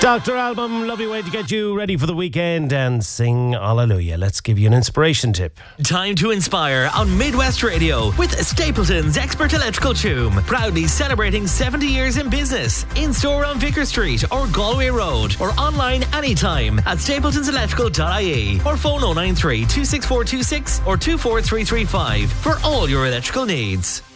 Dr. Album, lovely way to get you ready for the weekend and sing hallelujah. Let's give you an inspiration tip. Time to inspire on Midwest Radio with Stapleton's Expert Electrical Choom. Proudly celebrating 70 years in business. In store on Vicar Street or Galway Road or online anytime at stapletonselectrical.ie or phone 093 26426 or 24335 for all your electrical needs.